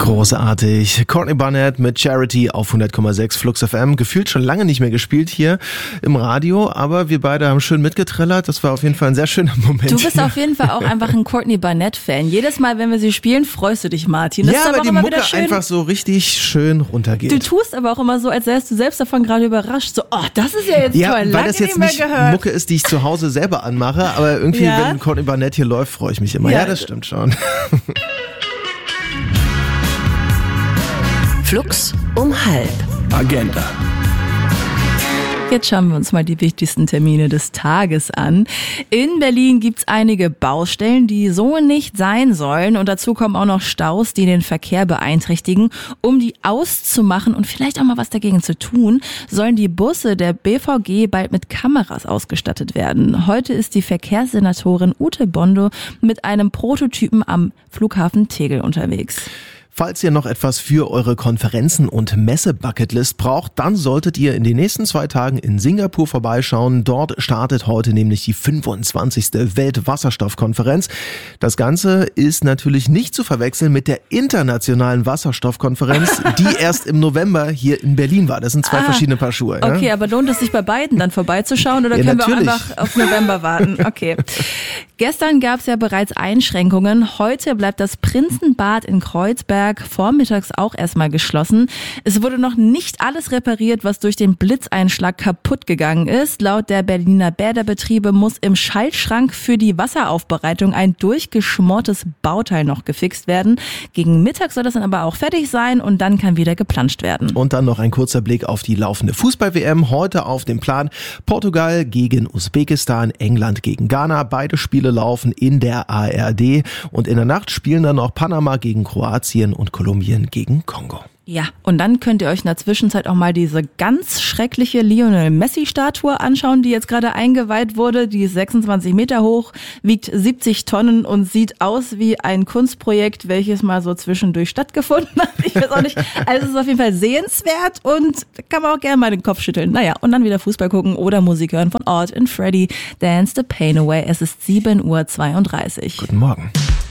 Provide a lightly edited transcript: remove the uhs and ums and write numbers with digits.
Großartig. Courtney Barnett mit Charity auf 100,6 Flux FM. Gefühlt schon lange nicht mehr gespielt hier im Radio, aber wir beide haben schön mitgetrellert. Das war auf jeden Fall ein sehr schöner Moment. Du bist auf jeden Fall auch einfach ein Courtney Barnett-Fan. Jedes Mal, wenn wir sie spielen, freust du dich, Martin. Das ja, ist weil aber die immer Mucke wieder schön. einfach so richtig schön runtergeht. Du tust aber auch immer so, als wärst du selbst davon gerade überrascht. So, oh, das ist ja jetzt toll. Weil Lange das jetzt nicht mehr nicht gehört. Mucke ist, die ich zu Hause selber anmache, aber irgendwie, wenn Courtney Barnett hier läuft, freue ich mich immer. Ja, das stimmt schon. Flux um 12. Agenda. Jetzt schauen wir uns mal die wichtigsten Termine des Tages an. In Berlin gibt's einige Baustellen, die so nicht sein sollen. Und dazu kommen auch noch Staus, die den Verkehr beeinträchtigen. Um die auszumachen und vielleicht auch mal was dagegen zu tun, sollen die Busse der BVG bald mit Kameras ausgestattet werden. Heute ist die Verkehrssenatorin Ute Bondo mit einem Prototypen am Flughafen Tegel unterwegs. Falls ihr noch etwas für eure Konferenzen und Messe-Bucketlist braucht, dann solltet ihr in den nächsten 2 Tagen in Singapur vorbeischauen. Dort startet heute nämlich die 25. Weltwasserstoffkonferenz. Das Ganze ist natürlich nicht zu verwechseln mit der internationalen Wasserstoffkonferenz, die erst im November hier in Berlin war. Das sind 2 verschiedene Paar Schuhe. Okay, ja? Aber lohnt es sich bei beiden dann vorbeizuschauen oder können natürlich. wir auch einfach auf November warten? Okay. Gestern gab es ja bereits Einschränkungen. Heute bleibt das Prinzenbad in Kreuzberg vormittags auch erstmal geschlossen. Es wurde noch nicht alles repariert, was durch den Blitzeinschlag kaputt gegangen ist. Laut der Berliner Bäderbetriebe muss im Schaltschrank für die Wasseraufbereitung ein durchgeschmortes Bauteil noch gefixt werden. Gegen Mittag soll das dann aber auch fertig sein und dann kann wieder geplanscht werden. Und dann noch ein kurzer Blick auf die laufende Fußball-WM. Heute auf dem Plan Portugal gegen Usbekistan, England gegen Ghana. Beide Spiele laufen in der ARD. Und in der Nacht spielen dann noch Panama gegen Kroatien und Kolumbien gegen Kongo. Ja, und dann könnt ihr euch in der Zwischenzeit auch mal diese ganz schreckliche Lionel Messi-Statue anschauen, die jetzt gerade eingeweiht wurde. Die ist 26 Meter hoch, wiegt 70 Tonnen und sieht aus wie ein Kunstprojekt, welches mal so zwischendurch stattgefunden hat. Ich weiß auch nicht. Also es ist auf jeden Fall sehenswert und kann man auch gerne mal den Kopf schütteln. Naja, und dann wieder Fußball gucken oder Musik hören von Ort and Freddy. Dance the Pain Away. Es ist 7:32 Uhr. Guten Morgen.